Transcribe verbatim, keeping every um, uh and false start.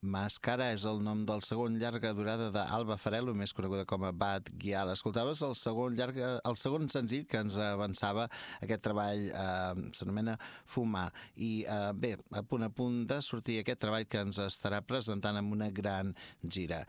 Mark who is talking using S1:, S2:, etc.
S1: Màscara és el nom del segon llarga durada d'Alba Farello, més coneguda com a Bad Gyal. Escoltaves el segon, llarga, el segon senzill que ens avançava aquest treball, eh, s'anomena Fumar. I eh, bé, a punt a punt de sortir aquest treball que ens estarà presentant amb una gran gira.